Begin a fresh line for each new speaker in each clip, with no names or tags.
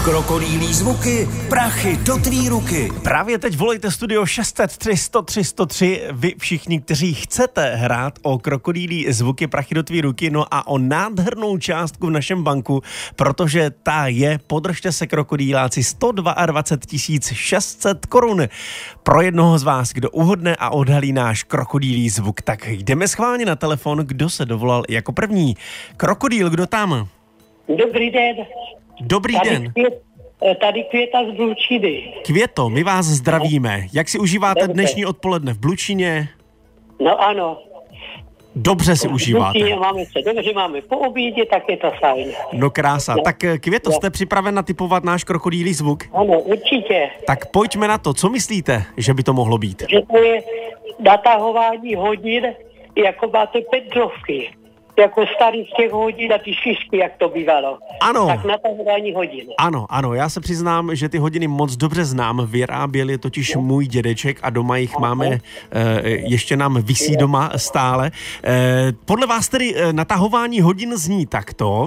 Krokodýlí zvuky, prachy do tvý ruky.
Právě teď volejte studio 603 103 103, vy všichni, kteří chcete hrát o krokodýlí zvuky, prachy do tvý ruky, no a o nádhernou částku v našem banku, protože ta je, podržte se krokodýláci, 122 600 korun. Pro jednoho z vás, kdo uhodne a odhalí náš krokodýlí zvuk, tak jdeme schválně na telefon, kdo se dovolal jako první. Krokodýl, kdo tam?
Dobrý den.
Dobrý den.
Tady Květa z Blučiny.
Květo, my vás zdravíme. Jak si užíváte dnešní odpoledne v Blučině?
No ano.
Dobře si užíváte.
V Blučině máme se dobře, máme po obědě, tak je to fajn.
No krása. Tak Květo, jste připraven natipovat náš krokodýlí zvuk?
Ano, určitě.
Tak pojďme na to. Co myslíte, že by to mohlo být?
Že to je natahování hodin, jako máte pendlovky. Jako starý z těch hodin a ty šišky, jak to bývalo.
Ano.
Tak natahování hodin.
Ano, já se přiznám, že ty hodiny moc dobře znám. Vyráběl je totiž můj dědeček a doma jich máme, ještě nám visí doma stále. Podle vás tedy natahování hodin zní takto?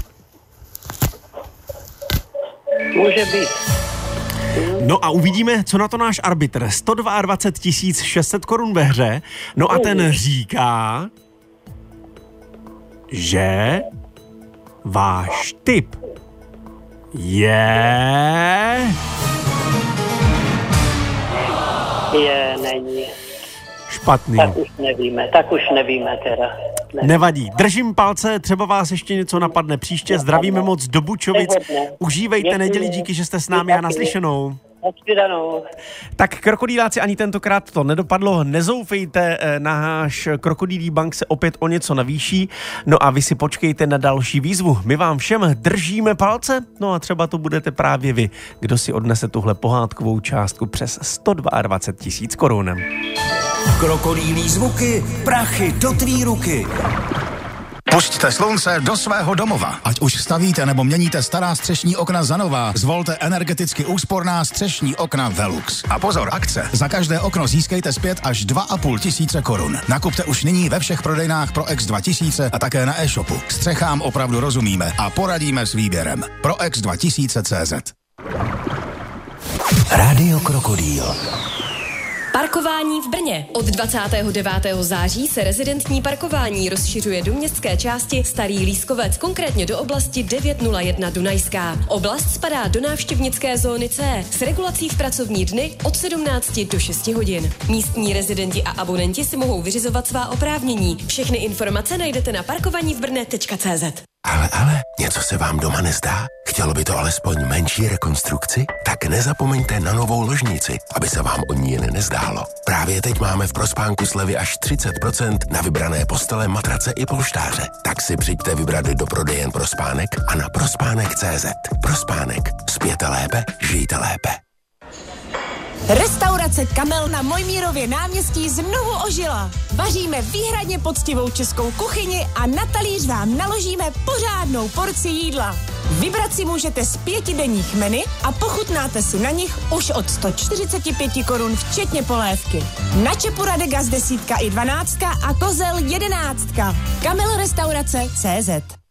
Může být.
No a uvidíme, co na to náš arbitr. 122 600 korun ve hře. No a ten říká, že váš tip
není.
Špatný.
Tak už nevíme teda.
Nevadí. Držím palce, třeba vás ještě něco napadne příště. Zdravíme moc do Bučovic. Užívejte neděli, díky, že jste s námi a naslyšenou. Tak krokodýláci, ani tentokrát to nedopadlo, nezoufejte, náš krokodýlí bank se opět o něco navýší, no a vy si počkejte na další výzvu. My vám všem držíme palce, no a třeba to budete právě vy, kdo si odnese tuhle pohádkovou částku přes 122 000 korun.
Krokodýlí zvuky, prachy do tvý ruky.
Pusťte slunce do svého domova. Ať už stavíte nebo měníte stará střešní okna za nová, zvolte energeticky úsporná střešní okna Velux. A pozor, akce. Za každé okno získejte zpět až 2,5 korun. Nakupte už nyní ve všech prodejnách Pro X 2000 a také na e-shopu. Střechám opravdu rozumíme a poradíme s výběrem. Pro X 2000.cz.
Rádio Krokodýl.
Parkování v Brně. Od 29. září se rezidentní parkování rozšiřuje do městské části Starý Lískovec, konkrétně do oblasti 901 Dunajská. Oblast spadá do návštěvnické zóny C s regulací v pracovní dny od 17 do 6 hodin. Místní rezidenti a abonenti si mohou vyřizovat svá oprávnění. Všechny informace najdete na parkovanívbrne.cz.
Ale, něco se vám doma nezdá? Chtělo by to alespoň menší rekonstrukci? Tak nezapomeňte na novou ložnici, aby se vám o ní jen nezdálo. Právě teď máme v Prospánku slevy až 30% na vybrané postele, matrace i polštáře. Tak si přijďte vybrat do prodejen Prospánek a na prospánek.cz. Prospánek. Spěte lépe, žijte lépe.
Restaurace Kamel na Mojmírově náměstí znovu ožila. Vaříme výhradně poctivou českou kuchyni a na talíř vám naložíme pořádnou porci jídla. Vybrat si můžete z 5denních menu a pochutnáte si na nich už od 145 korun včetně polévky. Na čepu Radega z 10 i 12 a kozel 11. Kamel restaurace CZ.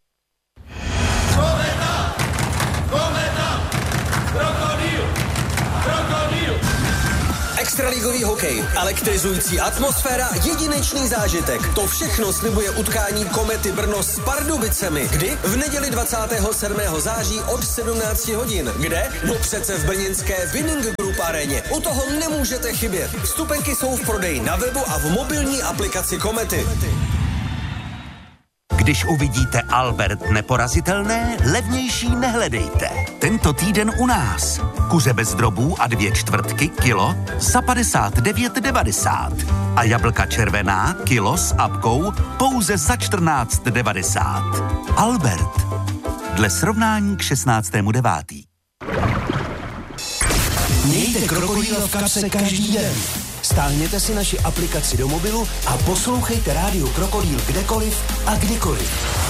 Extraligový hokej, elektrizující atmosféra, jedinečný zážitek. To všechno slibuje utkání Komety Brno s Pardubicemi. Kdy? V neděli 27. září od 17 hodin. Kde? No přece v brněnské Winning Group aréně. U toho nemůžete chybět. Vstupenky jsou v prodeji na webu a v mobilní aplikaci Komety.
Když uvidíte Albert neporazitelné, levnější nehledejte. Tento týden u nás. Kuře bez drobů a 2/4 kilo za 59,90. A jablka červená kilo s apkou pouze za 14,90. Albert. Dle srovnání k 16.9.
Mějte krokodýla v kapse každý den. Stáhněte si naši aplikaci do mobilu a poslouchejte Rádio Krokodýl kdekoliv a kdykoliv.